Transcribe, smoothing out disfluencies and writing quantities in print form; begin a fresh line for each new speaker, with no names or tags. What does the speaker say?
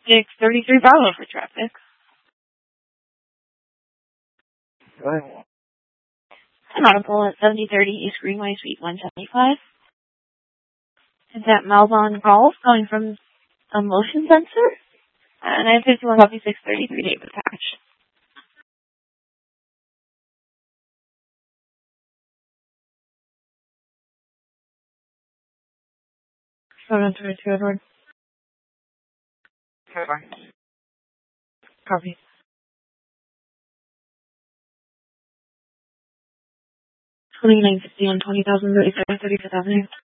633 Bravo for traffic.
Go ahead.
I'm audible at 7030 East Greenway, Suite 175. Is that Malvern Golf going from a motion sensor? And I have 51 copy 633 David Patch. Phone 22 Edward. Copy. 2951 20,000 37 35,000.